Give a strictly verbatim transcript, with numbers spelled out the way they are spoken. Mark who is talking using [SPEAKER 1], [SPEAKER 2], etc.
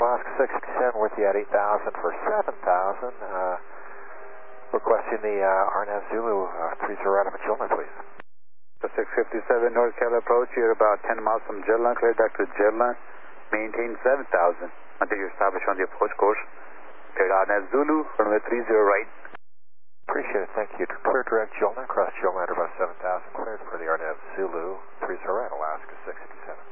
[SPEAKER 1] Alaska sixty-seven with you at eight thousand for seven thousand. Uh, requesting the uh, Arnav Zulu uh, three zero out of Magellan, please.
[SPEAKER 2] The six fifty-seven North Cal approach, you're about ten miles from Magellan, clear back to Magellan, maintain seven thousand until you establish on the approach course. Cleared Arnav Zulu, runway three zero right.
[SPEAKER 1] Appreciate it, thank you. Clear direct Jolna, cross Jolna at about seven thousand, cleared for the Arnav Zulu three zero right, Alaska six fifty-seven.